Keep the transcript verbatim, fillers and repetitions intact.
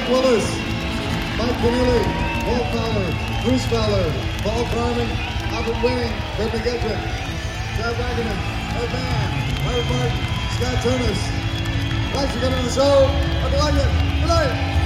Mike Willis, Mike Keneally, Paul Fowler, Bruce Fowler, Paul Carmen, Albert Wing, Kurt McGetrick, Chad Wagner, Ed Mann, Howard Martin, Scott Tunis. Thanks for coming to the show. Have a like it. Good night.